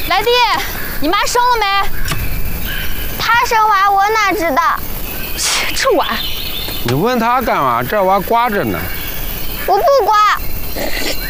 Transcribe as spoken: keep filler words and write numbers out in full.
来弟，你妈生了没？ 她生娃，我哪知道？ 切，这晚。 你问她干嘛？这娃刮着呢。 我不刮。